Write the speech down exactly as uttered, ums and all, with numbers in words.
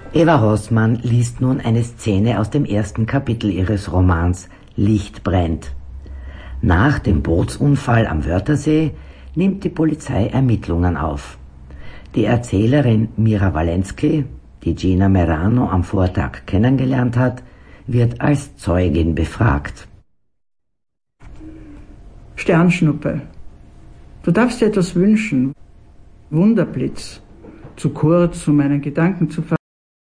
Eva Hossmann liest nun eine Szene aus dem ersten Kapitel ihres Romans Licht brennt. Nach dem Bootsunfall am Wörthersee nimmt die Polizei Ermittlungen auf. Die Erzählerin Mira Walensky, die Gina Merano am Vortag kennengelernt hat, wird als Zeugin befragt. Sternschnuppe, du darfst dir etwas wünschen. Wunderblitz, zu kurz, um meinen Gedanken zu fassen.